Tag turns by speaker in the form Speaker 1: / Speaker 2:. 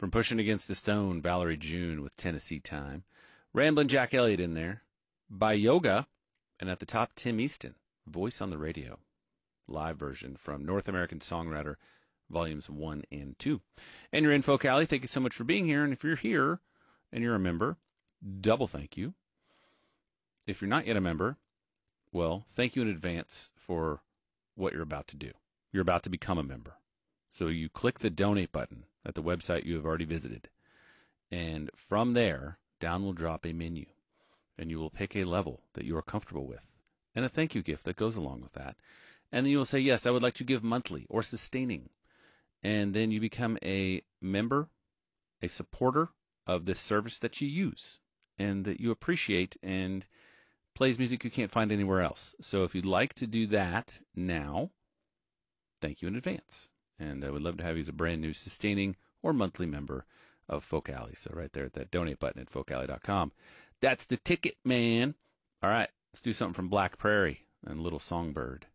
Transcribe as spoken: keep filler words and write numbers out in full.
Speaker 1: From Pushing Against a Stone, Valerie June with Tennessee Time. Ramblin' Jack Elliott in there. By Yoga. And at the top, Tim Easton, Voice on the Radio. Live version from North American Songwriter, Volumes one and two. And you're in Folk Alley. Thank you so much for being here. And if you're here and you're a member, double thank you. If you're not yet a member, well, thank you in advance for what you're about to do. You're about to become a member. So you click the donate button at the website you have already visited. And from there, down will drop a menu. And you will pick a level that you are comfortable with. And a thank you gift that goes along with that. And then you will say, yes, I would like to give monthly or sustaining. And then you become a member, a supporter of this service that you use and that you appreciate and plays music you can't find anywhere else. So if you'd like to do that now, thank you in advance. And I would love to have you as a brand new sustaining or monthly member of Folk Alley. So right there at that donate button at folk alley dot com. That's the ticket, man. All right, let's do something from Black Prairie and Little Songbird.